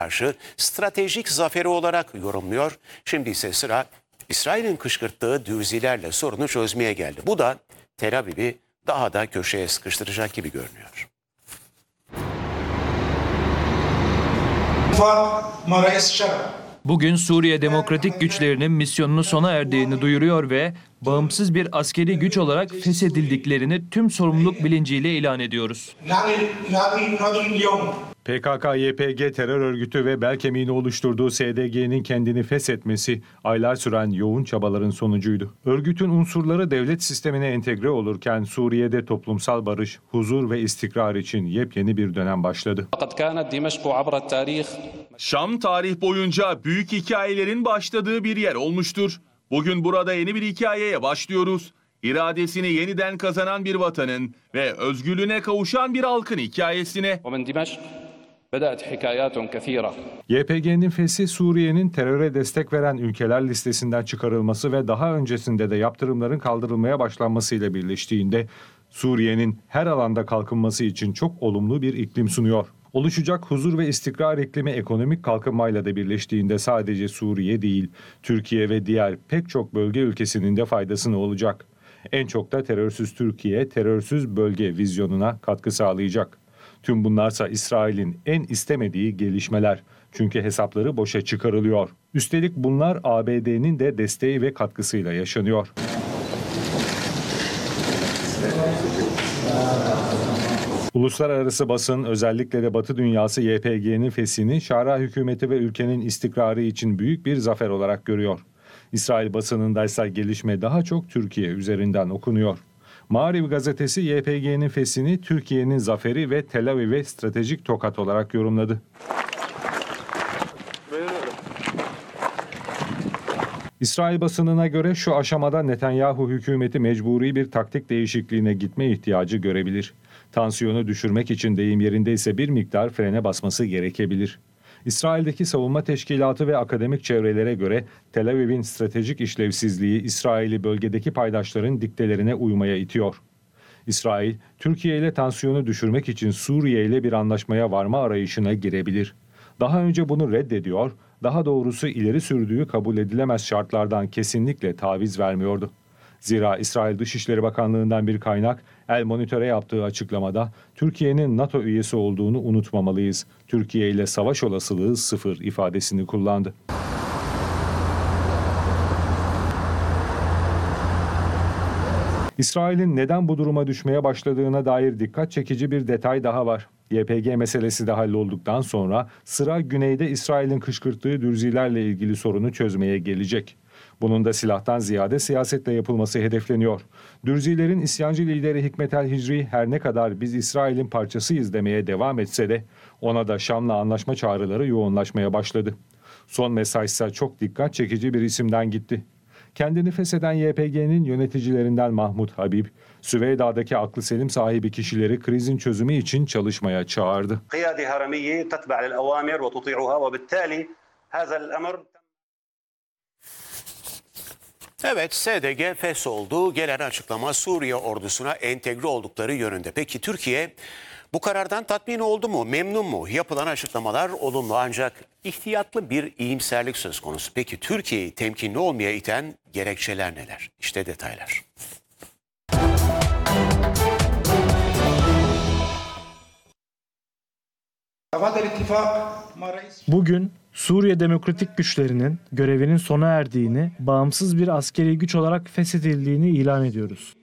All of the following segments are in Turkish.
karşı stratejik zaferi olarak yorumluyor. Şimdi ise sıra İsrail'in kışkırttığı dürzilerle sorunu çözmeye geldi. Bu da Tel Aviv'i daha da köşeye sıkıştıracak gibi görünüyor. Bugün Suriye Demokratik Güçlerinin misyonunu sona erdiğini duyuruyor ve bağımsız bir askeri güç olarak feshedildiklerini tüm sorumluluk bilinciyle ilan ediyoruz. PKK-YPG terör örgütü ve bel kemiğini oluşturduğu SDG'nin kendini feshetmesi aylar süren yoğun çabaların sonucuydu. Örgütün unsurları devlet sistemine entegre olurken Suriye'de toplumsal barış, huzur ve istikrar için yepyeni bir dönem başladı. Şam tarih boyunca büyük hikayelerin başladığı bir yer olmuştur. Bugün burada yeni bir hikayeye başlıyoruz. İradesini yeniden kazanan bir vatanın ve özgürlüğüne kavuşan bir halkın hikayesine. YPG'nin feshi Suriye'nin teröre destek veren ülkeler listesinden çıkarılması ve daha öncesinde de yaptırımların kaldırılmaya başlanmasıyla birleştiğinde Suriye'nin her alanda kalkınması için çok olumlu bir iklim sunuyor. Oluşacak huzur ve istikrar iklimi ekonomik kalkınmayla da birleştiğinde sadece Suriye değil, Türkiye ve diğer pek çok bölge ülkesinin de faydasına olacak. En çok da terörsüz Türkiye, terörsüz bölge vizyonuna katkı sağlayacak. Tüm bunlarsa İsrail'in en istemediği gelişmeler. Çünkü hesapları boşa çıkarılıyor. Üstelik bunlar ABD'nin de desteği ve katkısıyla yaşanıyor. Uluslararası basın, özellikle de Batı dünyası YPG'nin feshini Şara hükümeti ve ülkenin istikrarı için büyük bir zafer olarak görüyor. İsrail basınındaysa gelişme daha çok Türkiye üzerinden okunuyor. Maariv gazetesi YPG'nin feshini Türkiye'nin zaferi ve Tel Aviv'e stratejik tokat olarak yorumladı. İsrail basınına göre şu aşamada Netanyahu hükümeti mecburi bir taktik değişikliğine gitme ihtiyacı görebilir. Tansiyonu düşürmek için deyim yerindeyse bir miktar frene basması gerekebilir. İsrail'deki savunma teşkilatı ve akademik çevrelere göre Tel Aviv'in stratejik işlevsizliği İsrail'i bölgedeki paydaşların diktelerine uymaya itiyor. İsrail, Türkiye ile tansiyonu düşürmek için Suriye ile bir anlaşmaya varma arayışına girebilir. Daha önce bunu reddediyor, daha doğrusu ileri sürdüğü kabul edilemez şartlardan kesinlikle taviz vermiyordu. Zira İsrail Dışişleri Bakanlığı'ndan bir kaynak El Monitör'e yaptığı açıklamada Türkiye'nin NATO üyesi olduğunu unutmamalıyız. Türkiye ile savaş olasılığı sıfır ifadesini kullandı. İsrail'in neden bu duruma düşmeye başladığına dair dikkat çekici bir detay daha var. YPG meselesi de hallolduktan sonra sıra güneyde İsrail'in kışkırttığı dürzilerle ilgili sorunu çözmeye gelecek. Bunun da silahtan ziyade siyasetle yapılması hedefleniyor. Dürzilerin isyancı lideri Hikmet el-Hicri her ne kadar biz İsrail'in parçasıyız demeye devam etse de ona da Şam'la anlaşma çağrıları yoğunlaşmaya başladı. Son mesaj ise çok dikkat çekici bir isimden gitti. Kendini fesheden YPG'nin yöneticilerinden Mahmut Habib, Süveyda'daki aklı selim sahibi kişileri krizin çözümü için çalışmaya çağırdı. Evet, SDG fesholdu. Gelen açıklama Suriye ordusuna entegre oldukları yönünde. Peki Türkiye bu karardan tatmin oldu mu, memnun mu? Yapılan açıklamalar olumlu ancak ihtiyatlı bir iyimserlik söz konusu. Peki Türkiye'yi temkinli olmaya iten gerekçeler neler? İşte detaylar. Bugün Suriye Demokratik Güçlerinin görevinin sona erdiğini, bağımsız bir askeri güç olarak feshedildiğini ilan ediyoruz.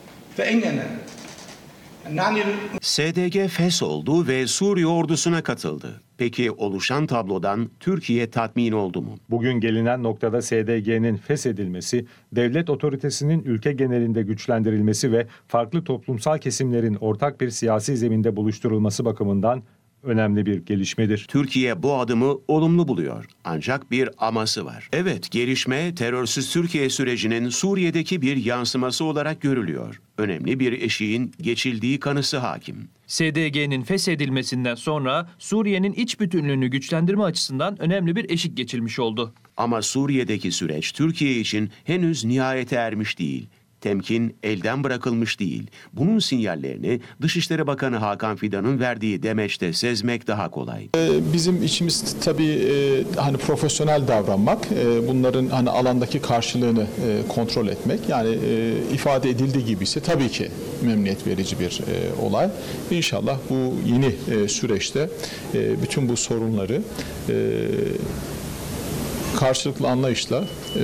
SDG fesholdu ve Suriye ordusuna katıldı. Peki oluşan tablodan Türkiye tatmin oldu mu? Bugün gelinen noktada SDG'nin feshedilmesi, devlet otoritesinin ülke genelinde güçlendirilmesi ve farklı toplumsal kesimlerin ortak bir siyasi zeminde buluşturulması bakımından önemli bir gelişmedir. Türkiye bu adımı olumlu buluyor. Ancak bir aması var. Evet, gelişme terörsüz Türkiye sürecinin Suriye'deki bir yansıması olarak görülüyor. Önemli bir eşiğin geçildiği kanısı hakim. SDG'nin feshedilmesinden sonra Suriye'nin iç bütünlüğünü güçlendirme açısından önemli bir eşik geçilmiş oldu. Ama Suriye'deki süreç Türkiye için henüz nihayete ermiş değil. Temkin elden bırakılmış değil. Bunun sinyallerini Dışişleri Bakanı Hakan Fidan'ın verdiği demeçte sezmek daha kolay. Bizim içimiz tabii hani profesyonel davranmak, bunların hani alandaki karşılığını kontrol etmek. Yani ifade edildiği gibi ise tabii ki memnuniyet verici bir olay. İnşallah bu yeni süreçte bütün bu sorunları karşılıklı anlayışla,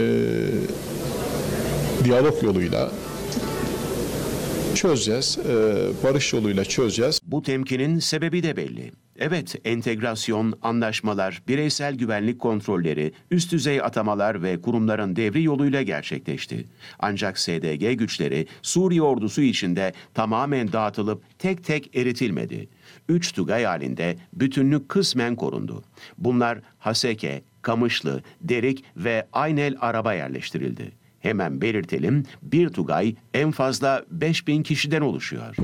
diyalog yoluyla çözeceğiz, barış yoluyla çözeceğiz. Bu temkinin sebebi de belli. Evet, entegrasyon, anlaşmalar, bireysel güvenlik kontrolleri, üst düzey atamalar ve kurumların devri yoluyla gerçekleşti. Ancak SDG güçleri Suriye ordusu içinde tamamen dağıtılıp tek tek eritilmedi. 3 tugay halinde bütünlük kısmen korundu. Bunlar Haseke, Kamışlı, Derik ve Aynel Arab'a yerleştirildi. Hemen belirtelim, bir tugay en fazla 5000 kişiden oluşuyor.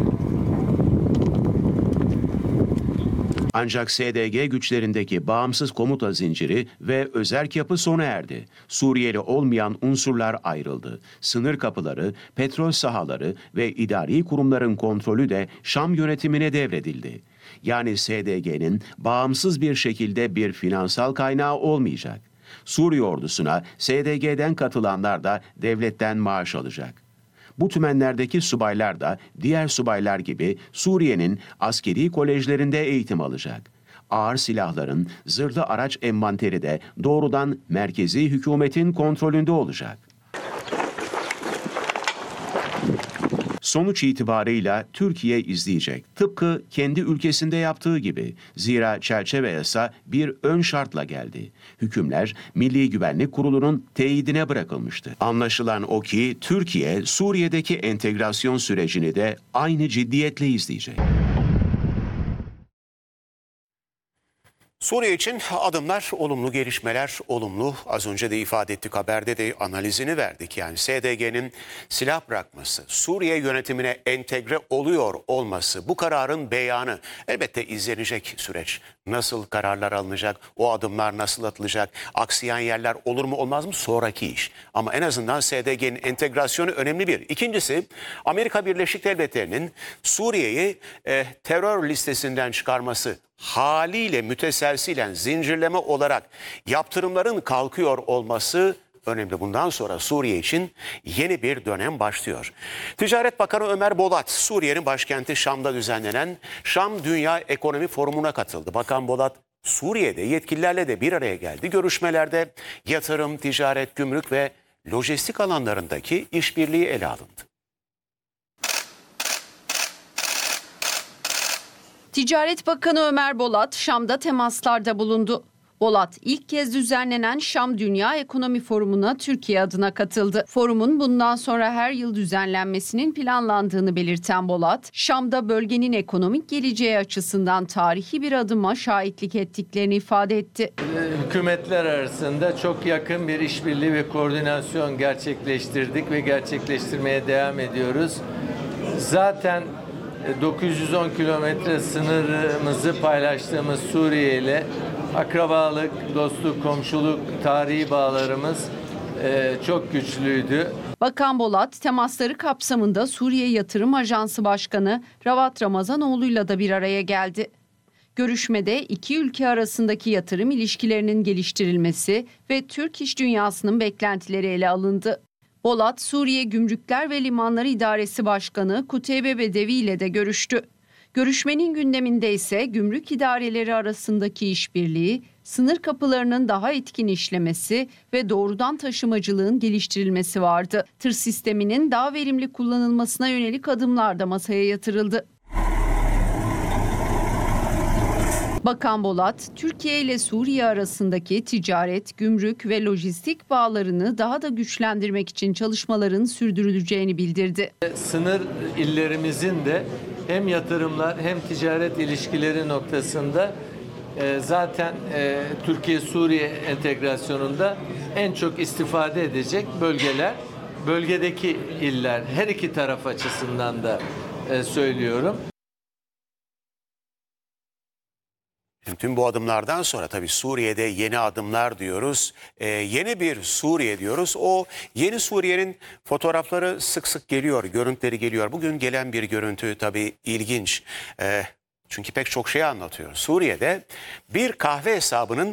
Ancak SDG güçlerindeki bağımsız komuta zinciri ve özerk yapı sona erdi. Suriyeli olmayan unsurlar ayrıldı. Sınır kapıları, petrol sahaları ve idari kurumların kontrolü de Şam yönetimine devredildi. Yani SDG'nin bağımsız bir şekilde bir finansal kaynağı olmayacak. Suriye ordusuna SDG'den katılanlar da devletten maaş alacak. Bu tümenlerdeki subaylar da diğer subaylar gibi Suriye'nin askeri kolejlerinde eğitim alacak. Ağır silahların, zırhlı araç envanteri de doğrudan merkezi hükümetin kontrolünde olacak. Sonuç itibarıyla Türkiye izleyecek. Tıpkı kendi ülkesinde yaptığı gibi. Zira çerçeve yasa bir ön şartla geldi. Hükümler Milli Güvenlik Kurulu'nun teyidine bırakılmıştı. Anlaşılan o ki Türkiye Suriye'deki entegrasyon sürecini de aynı ciddiyetle izleyecek. Suriye için adımlar olumlu, gelişmeler olumlu. Az önce de ifade ettik, haberde de analizini verdik. Yani SDG'nin silah bırakması, Suriye yönetimine entegre oluyor olması, bu kararın beyanı. Elbette izlenecek süreç. Nasıl kararlar alınacak, o adımlar nasıl atılacak, aksayan yerler olur mu olmaz mı sonraki iş. Ama en azından SDG'nin entegrasyonu önemli bir. İkincisi, Amerika Birleşik Devletleri'nin Suriye'yi terör listesinden çıkarması. Haliyle müteselsilen zincirleme olarak yaptırımların kalkıyor olması önemli. Bundan sonra Suriye için yeni bir dönem başlıyor. Ticaret Bakanı Ömer Bolat, Suriye'nin başkenti Şam'da düzenlenen Şam Dünya Ekonomi Forumu'na katıldı. Bakan Bolat, Suriye'de yetkililerle de bir araya geldi. Görüşmelerde yatırım, ticaret, gümrük ve lojistik alanlarındaki işbirliği ele alındı. Ticaret Bakanı Ömer Bolat, Şam'da temaslarda bulundu. Bolat, ilk kez düzenlenen Şam Dünya Ekonomi Forumu'na Türkiye adına katıldı. Forumun bundan sonra her yıl düzenlenmesinin planlandığını belirten Bolat, Şam'da bölgenin ekonomik geleceği açısından tarihi bir adıma şahitlik ettiklerini ifade etti. Hükümetler arasında çok yakın bir işbirliği ve koordinasyon gerçekleştirdik ve gerçekleştirmeye devam ediyoruz. Zaten 910 kilometre sınırımızı paylaştığımız Suriye ile akrabalık, dostluk, komşuluk, tarihi bağlarımız çok güçlüydü. Bakan Bolat, temasları kapsamında Suriye Yatırım Ajansı Başkanı Ravat Ramazanoğlu'yla da bir araya geldi. Görüşmede iki ülke arasındaki yatırım ilişkilerinin geliştirilmesi ve Türk iş dünyasının beklentileri ele alındı. Bolat, Suriye Gümrükler ve Limanları İdaresi Başkanı Kuteybe Bedevi ile de görüştü. Görüşmenin gündeminde ise gümrük idareleri arasındaki işbirliği, sınır kapılarının daha etkin işlemesi ve doğrudan taşımacılığın geliştirilmesi vardı. Tır sisteminin daha verimli kullanılmasına yönelik adımlar da masaya yatırıldı. Bakan Bolat, Türkiye ile Suriye arasındaki ticaret, gümrük ve lojistik bağlarını daha da güçlendirmek için çalışmaların sürdürüleceğini bildirdi. Sınır illerimizin de hem yatırımlar hem ticaret ilişkileri noktasında zaten Türkiye-Suriye entegrasyonunda en çok istifade edecek bölgeler, bölgedeki iller, her iki taraf açısından da söylüyorum. Şimdi tüm bu adımlardan sonra tabii Suriye'de yeni adımlar diyoruz. Yeni bir Suriye diyoruz. O yeni Suriye'nin fotoğrafları sık sık geliyor, görüntüleri geliyor. Bugün gelen bir görüntü tabii ilginç. Çünkü pek çok şey anlatıyor. Suriye'de bir kahve hesabının